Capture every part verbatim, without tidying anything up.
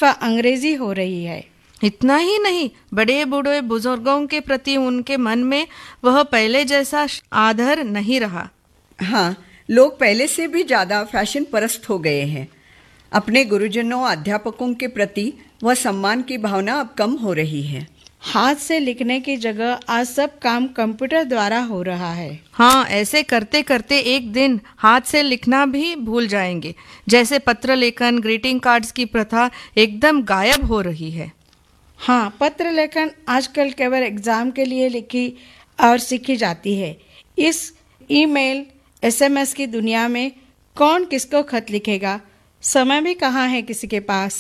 सिर्फ अंग्रेजी हो रही है। इतना ही नहीं, बड़े बूढ़े बुजुर्गों के प्रति उनके मन में वह पहले जैसा आदर नहीं रहा। हाँ, लोग पहले से भी ज़्यादा फैशन परस्त हो गए हैं। अपने गुरुजनों अध्यापकों के प्रति वह सम्मान की भावना अब कम हो रही है। हाथ से लिखने की जगह आज सब काम कंप्यूटर द्वारा हो रहा है। हाँ, ऐसे करते करते एक दिन हाथ से लिखना भी भूल जाएंगे। जैसे पत्र लेखन, ग्रीटिंग कार्ड्स की प्रथा एकदम गायब हो रही है। हाँ, पत्र लेखन आजकल केवल एग्जाम के लिए लिखी और सीखी जाती है। इस ईमेल, एसएमएस की दुनिया में कौन किसको खत लिखेगा? समय भी कहाँ है किसी के पास।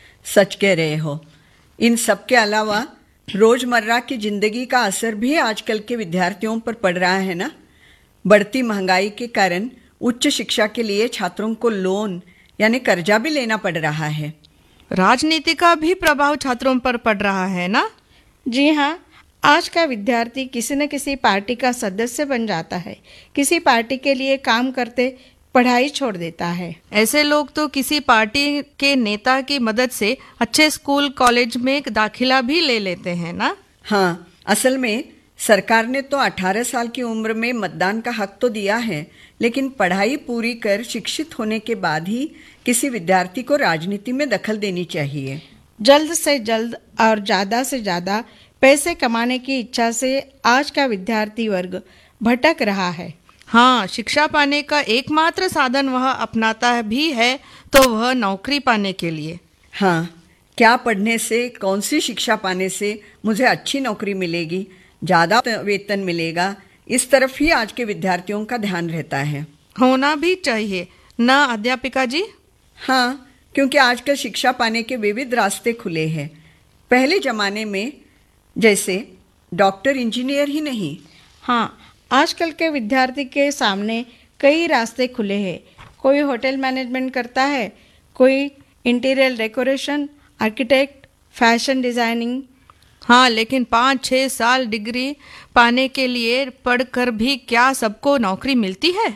सच कह रहे हो। इन सब के अलावा रोजमर्रा की जिंदगी का असर भी आजकल के विद्यार्थियों पर पड़ रहा है ना। बढ़ती महंगाई के कारण उच्च शिक्षा के लिए छात्रों को लोन यानी कर्जा भी लेना पड़ रहा है। राजनीति का भी प्रभाव छात्रों पर पड़ रहा है ना। जी हाँ, आज का विद्यार्थी किसी न किसी पार्टी का सदस्य बन जाता है। किसी पार्टी के लिए काम करते पढ़ाई छोड़ देता है। ऐसे लोग तो किसी पार्टी के नेता की मदद से अच्छे स्कूल कॉलेज में दाखिला भी ले लेते हैं ना। हाँ, असल में सरकार ने तो अठारह साल की उम्र में मतदान का हक तो दिया है, लेकिन पढ़ाई पूरी कर शिक्षित होने के बाद ही किसी विद्यार्थी को राजनीति में दखल देनी चाहिए। जल्द से जल्द और ज़्यादा से ज़्यादा पैसे कमाने की इच्छा से आज का विद्यार्थी वर्ग भटक रहा है। हाँ, शिक्षा पाने का एकमात्र साधन वह अपनाता भी है तो वह नौकरी पाने के लिए। हाँ, क्या पढ़ने से, कौन सी शिक्षा पाने से मुझे अच्छी नौकरी मिलेगी, ज़्यादा वेतन मिलेगा, इस तरफ ही आज के विद्यार्थियों का ध्यान रहता है। होना भी चाहिए ना अध्यापिका जी। हाँ, क्योंकि आजकल शिक्षा पाने के विविध रास्ते खुले हैं। पहले ज़माने में जैसे डॉक्टर, इंजीनियर ही नहीं। हाँ, आजकल के विद्यार्थी के सामने कई रास्ते खुले हैं। कोई होटल मैनेजमेंट करता है, कोई interior decoration, architect, fashion designing. हाँ, लेकिन पाँच छः साल डिग्री पाने के लिए पढ़कर भी क्या सबको नौकरी मिलती है?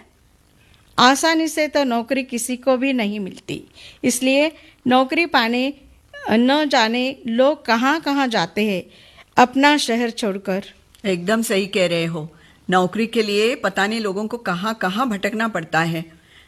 आसानी से तो नौकरी किसी को भी नहीं मिलती। इसलिए नौकरी पाने न जाने लोग कहाँ कहाँ जाते हैं अपना शहर छोड़कर। एकदम सही कह रहे हो। नौकरी के लिए पता नहीं लोगों को कहाँ कहाँ भटकना पड़ता है।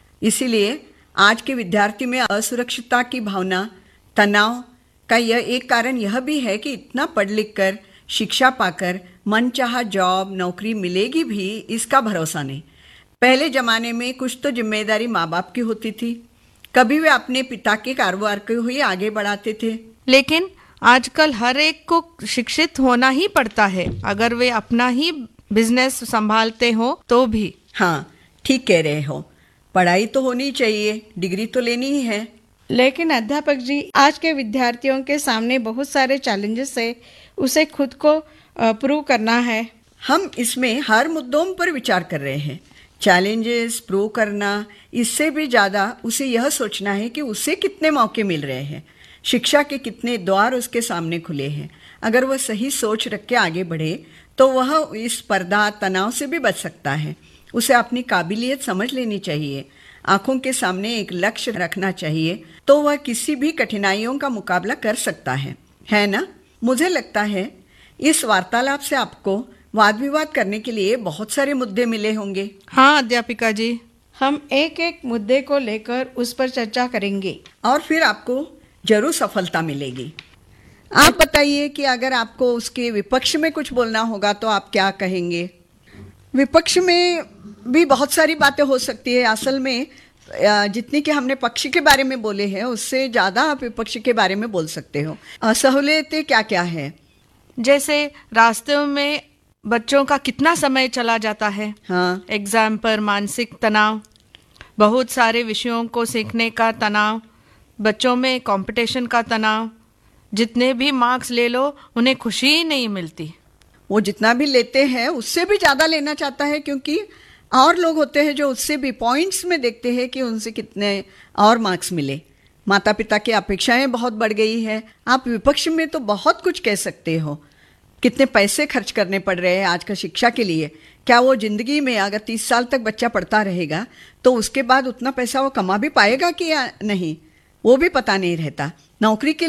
इसीलिए आज के विद्यार्थी में असुरक्षितता की भावना, तनाव का यह एक कारण यह भी है कि इतना पढ़ लिख कर, शिक्षा पाकर मनचाहा जॉब, नौकरी मिलेगी भी, इसका भरोसा नहीं। पहले ज़माने में कुछ तो जिम्मेदारी माँ बाप की होती थी, कभी वे अपने पिता के कारोबार को ही आगे बढ़ाते थे। लेकिन आजकल हर एक को शिक्षित होना ही पड़ता है, अगर वे अपना ही बिजनेस संभालते हो तो भी। हाँ, ठीक कह रहे हो। पढ़ाई तो होनी चाहिए, डिग्री तो लेनी ही है। लेकिन अध्यापक जी, आज के विद्यार्थियों के सामने बहुत सारे चैलेंजेस है, उसे खुद को प्रूव करना है। हम इसमें हर मुद्दों पर विचार कर रहे हैं। चैलेंजेस प्रूव करना, इससे भी ज़्यादा उसे यह सोचना है कि उसे कितने मौके मिल रहे हैं, शिक्षा के कितने द्वार उसके सामने खुले हैं। अगर वह सही सोच रख के आगे बढ़े तो वह इस स्पर्धा, तनाव से भी बच सकता है। उसे अपनी काबिलियत समझ लेनी चाहिए, आंखों के सामने एक लक्ष्य रखना चाहिए, तो वह किसी भी कठिनाइयों का मुकाबला कर सकता है, है ना? मुझे लगता है इस वार्तालाप से आपको वाद विवाद करने के लिए बहुत सारे मुद्दे मिले होंगे। हाँ अध्यापिका जी, हम एक एक मुद्दे को लेकर उस पर चर्चा करेंगे और फिर आपको जरूर सफलता मिलेगी। आप बताइए कि अगर आपको उसके विपक्ष में कुछ बोलना होगा तो आप क्या कहेंगे? विपक्ष में भी बहुत सारी बातें हो सकती है। असल में जितनी कि हमने पक्ष के बारे में बोले हैं, उससे ज़्यादा आप विपक्ष के बारे में बोल सकते हो। सहूलियतें क्या क्या है? जैसे रास्ते में बच्चों का कितना समय चला जाता है। हाँ, एग्जाम पर मानसिक तनाव, बहुत सारे विषयों को सीखने का तनाव, बच्चों में कंपटीशन का तनाव, जितने भी मार्क्स ले लो उन्हें खुशी ही नहीं मिलती। वो जितना भी लेते हैं उससे भी ज़्यादा लेना चाहता है, क्योंकि और लोग होते हैं जो उससे भी पॉइंट्स में देखते हैं कि उनसे कितने और मार्क्स मिले। माता पिता की अपेक्षाएं बहुत बढ़ गई है। आप विपक्ष में तो बहुत कुछ कह सकते हो। कितने पैसे खर्च करने पड़ रहे हैं आज का शिक्षा के लिए। क्या वो ज़िंदगी में अगर तीस साल तक बच्चा पढ़ता रहेगा तो उसके बाद उतना पैसा वो कमा भी पाएगा कि या नहीं, वो भी पता नहीं रहता। नौकरी के